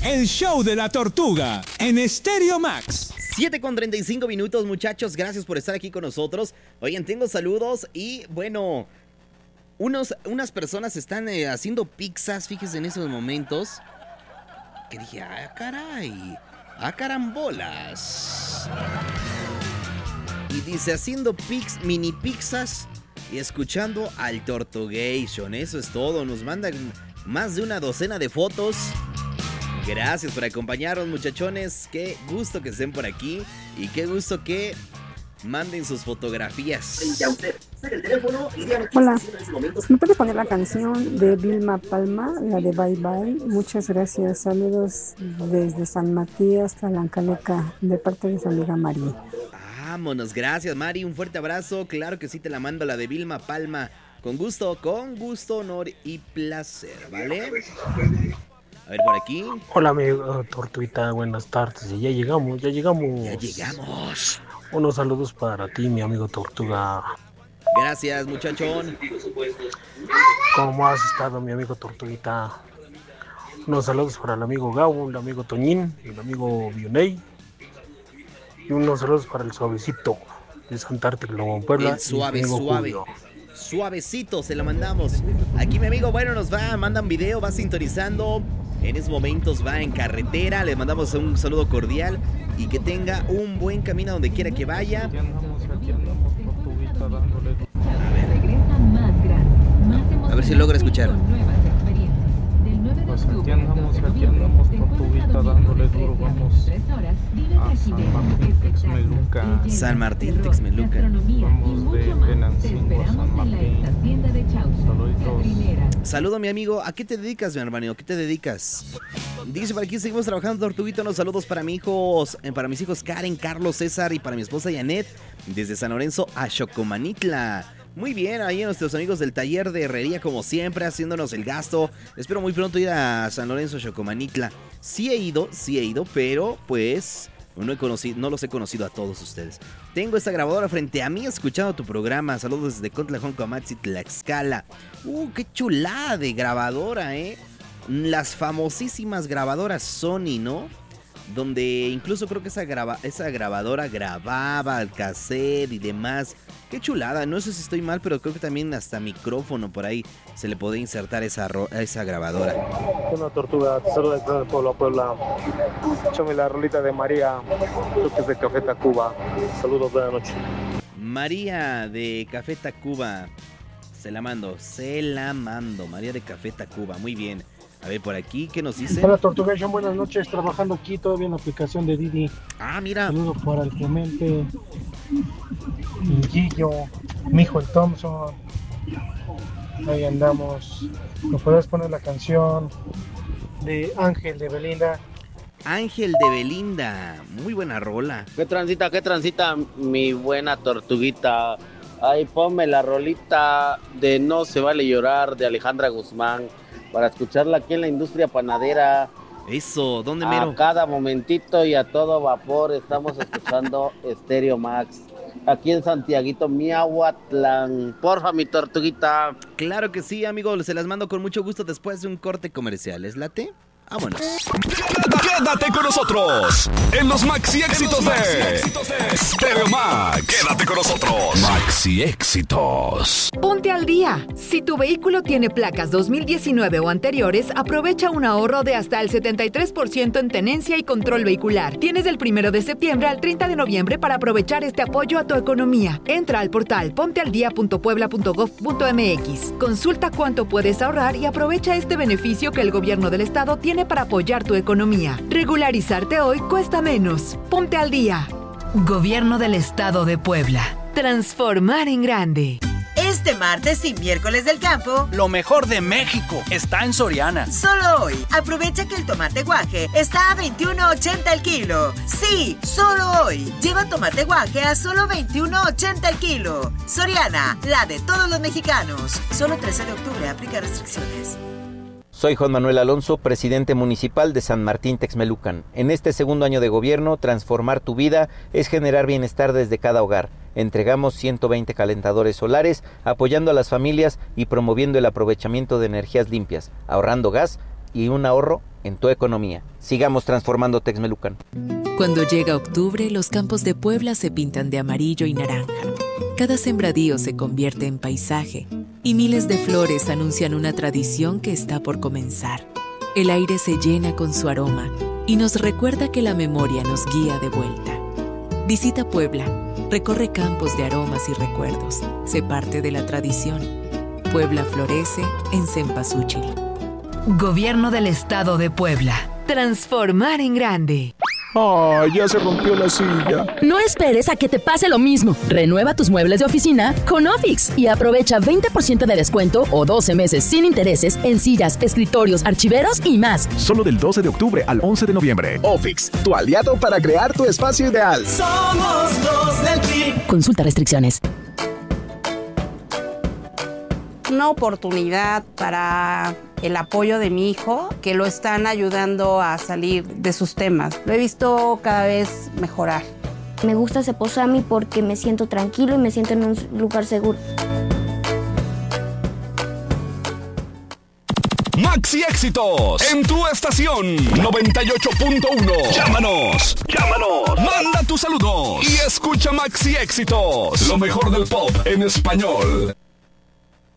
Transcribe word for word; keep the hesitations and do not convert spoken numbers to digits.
el show de la tortuga en Stereo Max. siete con treinta y cinco minutos, muchachos. Gracias por estar aquí con nosotros. Oigan, tengo saludos y bueno, unos, unas personas están eh, haciendo pizzas, fíjense en esos momentos. Que dije, ah, caray, ah, carambolas. Y dice, haciendo pix, mini pizzas y escuchando al Tortugation. Eso es todo, nos mandan más de una docena de fotos. Gracias por acompañarnos, muchachones. Qué gusto que estén por aquí y qué gusto que manden sus fotografías. Hola, ¿me puedes poner la canción de Vilma Palma, la de Bye Bye? Muchas gracias, saludos desde San Matías, Talancaleca, de parte de su amiga Mari. Vámonos, gracias Mari, un fuerte abrazo. Claro que sí te la mando, la de Vilma Palma. Con gusto, con gusto, honor y placer, ¿vale? A ver, por aquí. Hola, amigo Tortuguita, buenas tardes. Ya llegamos, ya llegamos. Ya llegamos. Unos saludos para ti, mi amigo Tortuga. Gracias, muchachón. ¿Cómo has estado, mi amigo Tortuguita? Unos saludos para el amigo Gau, el amigo Toñín, el amigo Bioney. Y unos saludos para el suavecito de Santarte, Puebla. El suave, suave. Julio. Suavecito, se lo mandamos. Aquí mi amigo, bueno, nos va, mandan video, va sintonizando. En esos momentos va en carretera. Le mandamos un saludo cordial y que tenga un buen camino donde quiera que vaya. Aquí andamos, aquí andamos, Tortuguita, dándole. A ver si logra escuchar. Pues aquí andamos, aquí andamos, Tortuguita, dándole duro. Vamos a San Martín Texmeluca. San Martín Texmeluca. Vamos de Tenancingo a San Martín. Saluditos. Saludo, mi amigo. ¿A qué te dedicas, mi hermano? ¿A qué te dedicas? Dice, por aquí seguimos trabajando, Tortuguita. Unos saludos para mis hijos, para mis hijos Karen, Carlos, César y para mi esposa Janet desde San Lorenzo a Xocomanitla. Muy bien, ahí nuestros amigos del taller de herrería, como siempre, haciéndonos el gasto. Espero muy pronto ir a San Lorenzo, Xocomanitla. Sí he ido, sí he ido, pero pues no, he conocido, no los he conocido a todos ustedes. Tengo esta grabadora frente a mí, escuchando tu programa. Saludos desde Cotlajón, Coamatzi, Tlaxcala. Uh, qué chulada de grabadora, ¿eh? Las famosísimas grabadoras Sony, ¿no? Donde incluso creo que esa, graba, esa grabadora grababa al cassette y demás. Qué chulada, no sé si estoy mal, pero creo que también hasta micrófono por ahí se le podía insertar esa, ro, esa grabadora. Una tortuga, te saluda de Puebla a Puebla. Échame la rolita de María, creo que es de Café Tacuba. Saludos, buenas noches. María de Café Tacuba, se la mando, se la mando. María de Café Tacuba, muy bien. A ver, por aquí, ¿qué nos dice? Hola, Tortugation, buenas noches. Trabajando aquí todavía en la aplicación de Didi. Ah, mira. Saludos para el Clemente, el Gillo, mi hijo el Thompson. Ahí andamos. ¿Me puedes poner la canción de Ángel de Belinda? Ángel de Belinda, muy buena rola. ¿Qué transita, qué transita, mi buena Tortuguita? Ay, ponme la rolita de No se vale llorar de Alejandra Guzmán. Para escucharla aquí en la industria panadera. Eso, ¿dónde mero? A cada momentito y a todo vapor estamos escuchando Stereo Max. Aquí en Santiaguito, Miahuatlán. Porfa, mi Tortuguita. Claro que sí, amigos. Se las mando con mucho gusto después de un corte comercial. ¿Les late? Vámonos. Quédate con nosotros en los maxi éxitos de Stereo Max. Quédate con nosotros. Maxi éxitos. Ponte al día. Si tu vehículo tiene placas dos mil diecinueve o anteriores, aprovecha un ahorro de hasta el setenta y tres por ciento en tenencia y control vehicular. Tienes del primero de septiembre al treinta de noviembre para aprovechar este apoyo a tu economía. Entra al portal pontealdia punto puebla punto gov punto mx. Consulta cuánto puedes ahorrar y aprovecha este beneficio que el gobierno del estado tiene para apoyar tu economía. Regularizarte hoy cuesta menos. Ponte al día. Gobierno del Estado de Puebla. Transformar en grande. Este martes y miércoles del campo, lo mejor de México está en Soriana. Solo hoy, aprovecha que el tomate guaje está a veintiuno ochenta el kilo. Sí, solo hoy. Lleva tomate guaje a solo veintiuno ochenta el kilo. Soriana, la de todos los mexicanos. Solo trece de octubre, aplica restricciones. Soy Juan Manuel Alonso, presidente municipal de San Martín Texmelucan. En este segundo año de gobierno, transformar tu vida es generar bienestar desde cada hogar. Entregamos ciento veinte calentadores solares, apoyando a las familias y promoviendo el aprovechamiento de energías limpias, ahorrando gas y un ahorro en tu economía. Sigamos transformando Texmelucan. Cuando llega octubre, los campos de Puebla se pintan de amarillo y naranja. Cada sembradío se convierte en paisaje y miles de flores anuncian una tradición que está por comenzar. El aire se llena con su aroma y nos recuerda que la memoria nos guía de vuelta. Visita Puebla, recorre campos de aromas y recuerdos, sé parte de la tradición. Puebla florece en Cempasúchil. Gobierno del Estado de Puebla. Transformar en grande. ¡Ay, ya se rompió la silla! No esperes a que te pase lo mismo. Renueva tus muebles de oficina con Ofix y aprovecha veinte por ciento de descuento o doce meses sin intereses en sillas, escritorios, archiveros y más. Solo del doce de octubre al once de noviembre. Ofix, tu aliado para crear tu espacio ideal. Somos los del team. Consulta restricciones. Una oportunidad para el apoyo de mi hijo, que lo están ayudando a salir de sus temas. Lo he visto cada vez mejorar. Me gusta Ceposami porque me siento tranquilo y me siento en un lugar seguro. Maxi Éxitos en tu estación noventa y ocho punto uno. Llámanos, llámanos, manda tus saludos y escucha Maxi Éxitos, lo mejor del pop en español.